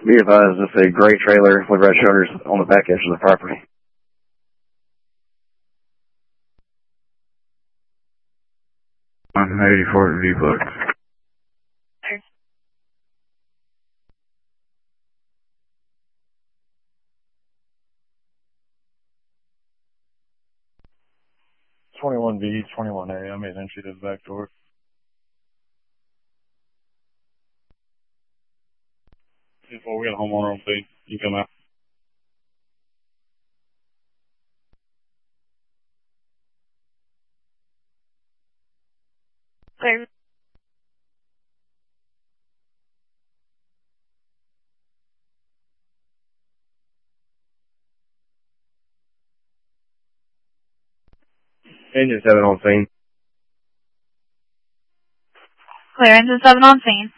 Be advised, it's a gray trailer with red shutters on the back edge of the property. On 84 duplex. Okay. 21B, 21A, I made entry to the back door. Before we got a homeowner on scene, you come out. Clear. Engine 7 on scene. Clear, engine 7 on scene.